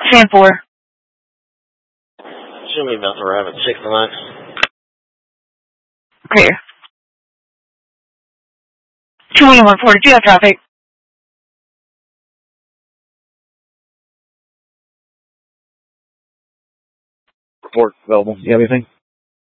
10-4. Show me about to arrive at 69. Clear. 2140, do you have traffic? Report available. Do you have anything?